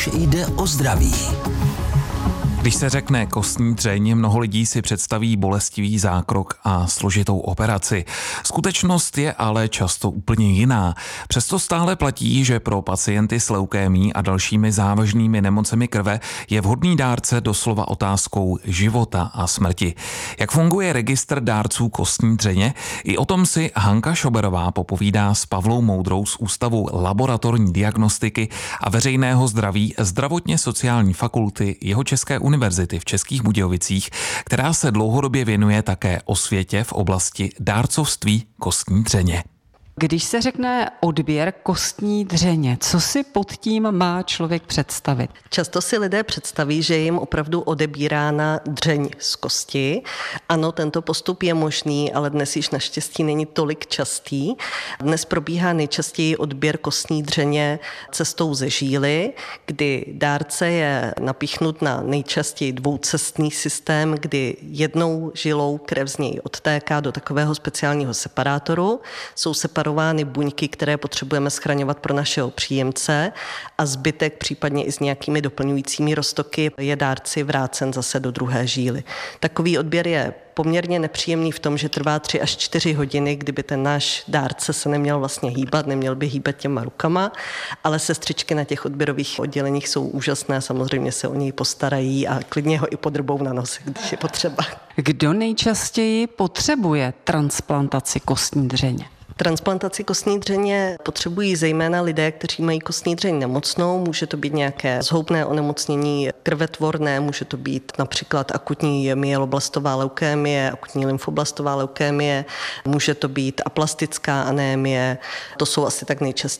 když jde o zdraví. Když se řekne kostní dřeň, mnoho lidí si představí bolestivý zákrok a složitou operaci. Skutečnost je ale často úplně jiná. Přesto stále platí, že pro pacienty s leukémií a dalšími závažnými nemocemi krve je vhodný dárce doslova otázkou života a smrti. Jak funguje registr dárců kostní dřeně? I o tom si Hanka Šoberová popovídá s Pavlou Moudrou z Ústavu laboratorní diagnostiky a veřejného zdraví Zdravotně sociální fakulty Jihočeské univerzity v Českých Budějovicích, která se dlouhodobě věnuje také osvětě v oblasti dárcovství kostní dřeně. Když se řekne odběr kostní dřeně, co si pod tím má člověk představit? Často si lidé představí, že je jim opravdu odebírána dřeň z kosti. Ano, tento postup je možný, ale dnes již naštěstí není tolik častý. Dnes probíhá nejčastěji odběr kostní dřeně cestou ze žíly, kdy dárce je napíchnut na nejčastěji dvoucestný systém, kdy jednou žilou krev z něj odtéká do takového speciálního separátoru. Jsou separovány buňky, které potřebujeme schraňovat pro našeho příjemce a zbytek, případně i s nějakými doplňujícími roztoky, je dárci vrácen zase do druhé žíly. Takový odběr je poměrně nepříjemný v tom, že trvá 3 až 4 hodiny, kdyby ten náš dárce se neměl vlastně hýbat, neměl by hýbat těma rukama, ale sestřičky na těch odběrových odděleních jsou úžasné, samozřejmě se o něj postarají a klidně ho i podrbou na nos, když je potřeba. Kdo nejčastěji potřebuje transplantaci kostní dřeně? Transplantaci kostní dřeně potřebují zejména lidé, kteří mají kostní dřeň nemocnou. Může to být nějaké zhoubné onemocnění krvetvorné, může to být například akutní myeloblastová leukémie, akutní lymfoblastová leukémie, může to být aplastická anémie. To jsou asi tak